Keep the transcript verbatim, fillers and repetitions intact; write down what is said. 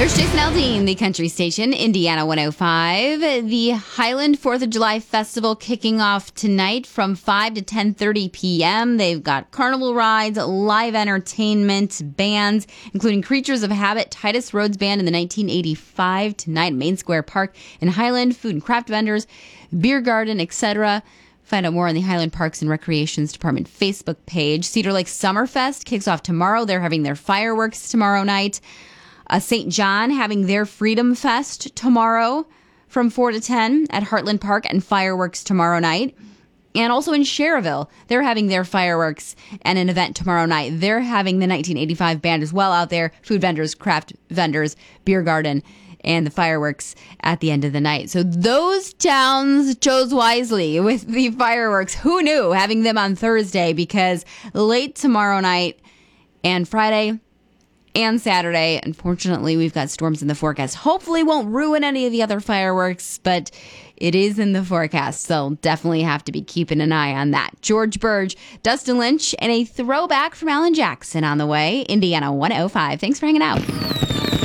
There's Jason Aldean, the country station, Indiana one oh five. The Highland fourth of July Festival kicking off tonight from five to ten thirty p.m. They've got carnival rides, live entertainment, bands, including Creatures of Habit, Titus Rhodes Band in the nineteen eighty-five tonight at Main Square Park in Highland, food and craft vendors, beer garden, et cetera. Find out more on the Highland Parks and Recreations Department Facebook page. Cedar Lake Summerfest kicks off tomorrow. They're having their fireworks tomorrow night. Uh, Saint John having their Freedom Fest tomorrow from four to ten at Heartland Park and fireworks tomorrow night. And also in Cherville, they're having their fireworks and an event tomorrow night. They're having the nineteen eighty-five band as well out there, food vendors, craft vendors, beer garden, and the fireworks at the end of the night. So those towns chose wisely with the fireworks. Who knew, having them on Thursday, because late tomorrow night and Friday and Saturday, unfortunately, we've got storms in the forecast. Hopefully won't ruin any of the other fireworks, but it is in the forecast, so definitely have to be keeping an eye on that. George Burge, Dustin Lynch, and a throwback from Alan Jackson on the way. Indiana one oh five. Thanks for hanging out.